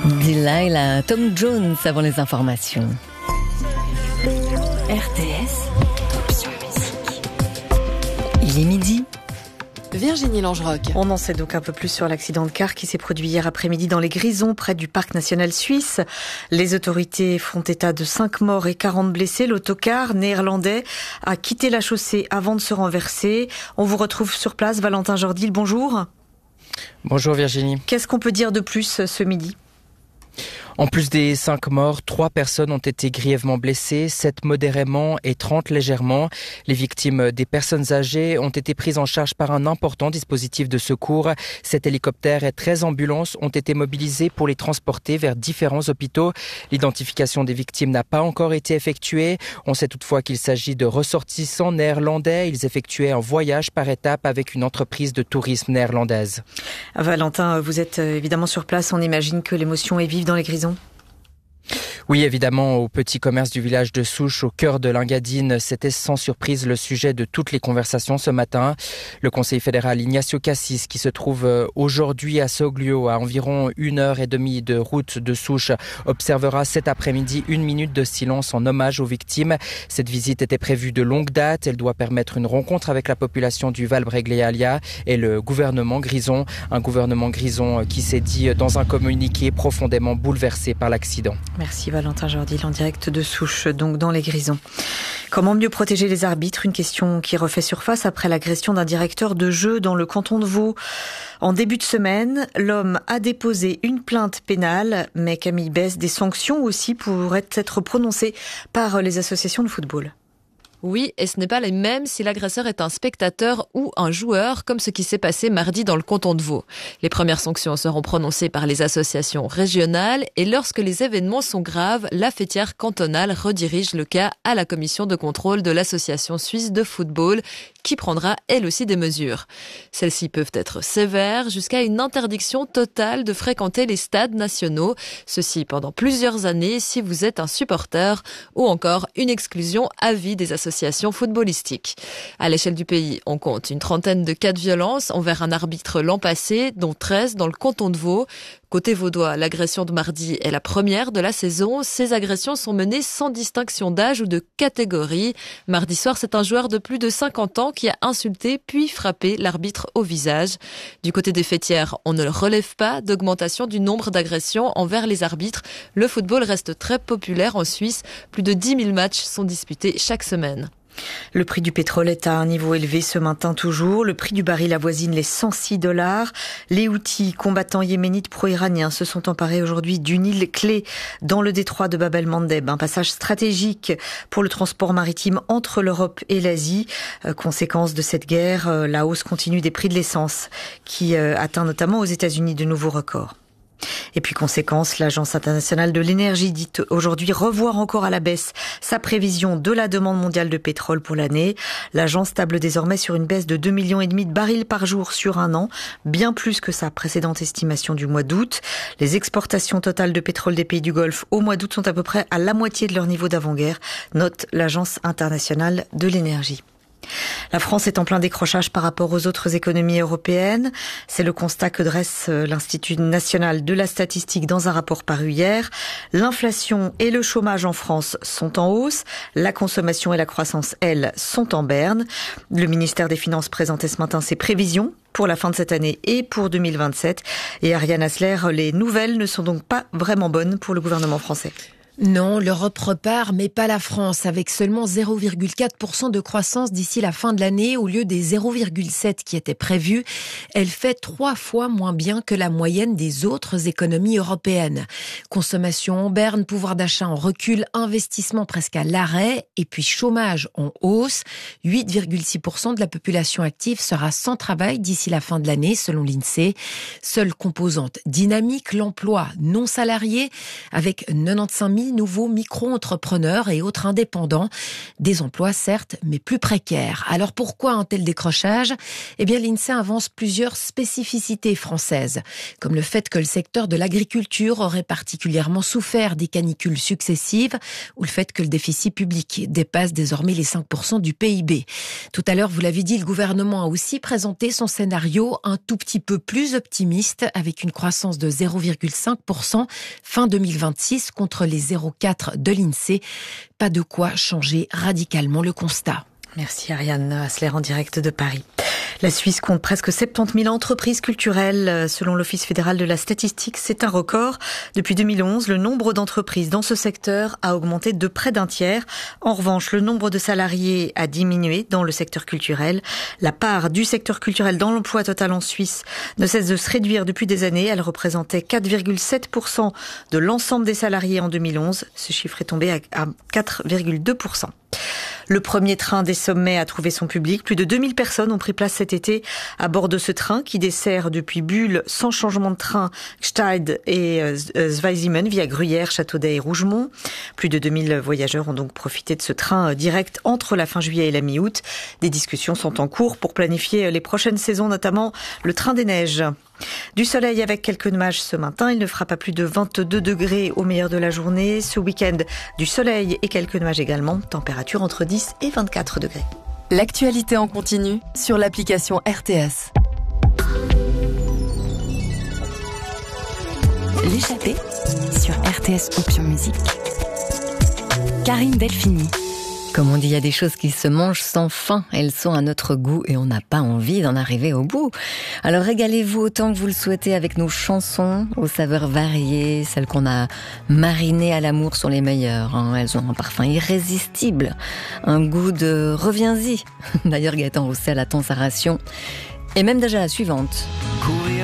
Delilah, Tom Jones avant les informations. RTS, top sur musique. Il est midi. Virginie Langeroc. On en sait donc un peu plus sur l'accident de car qui s'est produit hier après-midi dans les Grisons, près du parc national suisse. Les autorités font état de 5 morts et 40 blessés. L'autocar néerlandais a quitté la chaussée avant de se renverser. On vous retrouve sur place, Valentin Jordil, bonjour. Bonjour Virginie. Qu'est-ce qu'on peut dire de plus ce midi ? En plus des 5 morts, 3 personnes ont été grièvement blessées, 7 modérément et 30 légèrement. Les victimes des personnes âgées ont été prises en charge par un important dispositif de secours. 7 hélicoptères et 13 ambulances ont été mobilisés pour les transporter vers différents hôpitaux. L'identification des victimes n'a pas encore été effectuée. On sait toutefois qu'il s'agit de ressortissants néerlandais. Ils effectuaient un voyage par étapes avec une entreprise de tourisme néerlandaise. Valentin, vous êtes évidemment sur place. On imagine que l'émotion est vive dans les Grisons. Oui, évidemment, au petit commerce du village de Souche, au cœur de l'Engadine, c'était sans surprise le sujet de toutes les conversations ce matin. Le conseiller fédéral Ignacio Cassis, qui se trouve aujourd'hui à Soglio, à environ 1h30 de route de Souche, observera cet après-midi 1 minute de silence en hommage aux victimes. Cette visite était prévue de longue date. Elle doit permettre une rencontre avec la population du Val-Breglealia et le gouvernement Grison. Un gouvernement Grison qui s'est dit dans un communiqué profondément bouleversé par l'accident. Merci Valentin Jordil en direct de Souche, donc dans les Grisons. Comment mieux protéger les arbitres ? Une question qui refait surface après l'agression d'un directeur de jeu dans le canton de Vaud. En début de semaine, l'homme a déposé une plainte pénale, mais Camille Besse, des sanctions aussi pourraient être prononcées par les associations de football. Oui, et ce n'est pas les mêmes si l'agresseur est un spectateur ou un joueur, comme ce qui s'est passé mardi dans le canton de Vaud. Les premières sanctions seront prononcées par les associations régionales et lorsque les événements sont graves, la fêtière cantonale redirige le cas à la commission de contrôle de l'association suisse de football qui prendra elle aussi des mesures. Celles-ci peuvent être sévères jusqu'à une interdiction totale de fréquenter les stades nationaux, ceci pendant plusieurs années si vous êtes un supporter ou encore une exclusion à vie des associations footballistiques. À l'échelle du pays, on compte une trentaine de cas de violence envers un arbitre l'an passé, dont 13 dans le canton de Vaud. Côté vaudois, l'agression de mardi est la première de la saison. Ces agressions sont menées sans distinction d'âge ou de catégorie. Mardi soir, c'est un joueur de plus de 50 ans qui a insulté puis frappé l'arbitre au visage. Du côté des fêtières, on ne relève pas d'augmentation du nombre d'agressions envers les arbitres. Le football reste très populaire en Suisse. Plus de 10 000 matchs sont disputés chaque semaine. Le prix du pétrole est à un niveau élevé ce matin toujours. Le prix du baril avoisine les $106. Les Houthis, combattants yéménites pro-iraniens, se sont emparés aujourd'hui d'une île clé dans le détroit de Bab el-Mandeb. Un passage stratégique pour le transport maritime entre l'Europe et l'Asie. Conséquence de cette guerre, la hausse continue des prix de l'essence qui atteint notamment aux États-Unis de nouveaux records. Et puis conséquence, l'Agence internationale de l'énergie dit aujourd'hui revoir encore à la baisse sa prévision de la demande mondiale de pétrole pour l'année. L'agence table désormais sur une baisse de 2,5 millions de barils par jour sur un an, bien plus que sa précédente estimation du mois d'août. Les exportations totales de pétrole des pays du Golfe au mois d'août sont à peu près à la moitié de leur niveau d'avant-guerre, note l'Agence internationale de l'énergie. La France est en plein décrochage par rapport aux autres économies européennes. C'est le constat que dresse l'Institut national de la statistique dans un rapport paru hier. L'inflation et le chômage en France sont en hausse. La consommation et la croissance, elles, sont en berne. Le ministère des Finances présentait ce matin ses prévisions pour la fin de cette année et pour 2027. Et Ariane Hasler, les nouvelles ne sont donc pas vraiment bonnes pour le gouvernement français. Non, l'Europe repart, mais pas la France, avec seulement 0,4% de croissance d'ici la fin de l'année, au lieu des 0,7% qui étaient prévus. Elle fait 3 fois moins bien que la moyenne des autres économies européennes. Consommation en berne, pouvoir d'achat en recul, investissement presque à l'arrêt, et puis chômage en hausse. 8,6% de la population active sera sans travail d'ici la fin de l'année, selon l'INSEE. Seule composante dynamique, l'emploi non salarié, avec 95 000 SMI, nouveaux micro-entrepreneurs et autres indépendants. Des emplois certes, mais plus précaires. Alors pourquoi un tel décrochage ? Eh bien l'INSEE avance plusieurs spécificités françaises, comme le fait que le secteur de l'agriculture aurait particulièrement souffert des canicules successives ou le fait que le déficit public dépasse désormais les 5% du PIB. Tout à l'heure, vous l'avez dit, le gouvernement a aussi présenté son scénario un tout petit peu plus optimiste avec une croissance de 0,5% fin 2026 contre les 0,4% de l'INSEE. Pas de quoi changer radicalement le constat. Merci Ariane Hasler en direct de Paris. La Suisse compte presque 70 000 entreprises culturelles. Selon l'Office fédéral de la statistique, c'est un record. Depuis 2011, le nombre d'entreprises dans ce secteur a augmenté de près d'un tiers. En revanche, le nombre de salariés a diminué dans le secteur culturel. La part du secteur culturel dans l'emploi total en Suisse ne cesse de se réduire depuis des années. Elle représentait 4,7% de l'ensemble des salariés en 2011. Ce chiffre est tombé à 4,2%. Le premier train des sommets a trouvé son public. Plus de 2000 personnes ont pris place cet été à bord de ce train qui dessert depuis Bulle sans changement de train Gsteig et Zweisimmen via Gruyère, Châteaudet et Rougemont. Plus de 2000 voyageurs ont donc profité de ce train direct entre la fin juillet et la mi-août. Des discussions sont en cours pour planifier les prochaines saisons, notamment le train des neiges. Du soleil avec quelques nuages ce matin. Il ne fera pas plus de 22 degrés au meilleur de la journée. Ce week-end, du soleil et quelques nuages également. Température entre 10 et 24 degrés. L'actualité en continu sur l'application RTS. L'échappée sur RTS Option Musique. Karine Delphini. Comme on dit, il y a des choses qui se mangent sans faim. Elles sont à notre goût et on n'a pas envie d'en arriver au bout. Alors régalez-vous autant que vous le souhaitez avec nos chansons aux saveurs variées. Celles qu'on a marinées à l'amour sont les meilleures. Elles ont un parfum irrésistible. Un goût de reviens-y. D'ailleurs, Gaëtan Roussel attend sa ration. Et même déjà la suivante.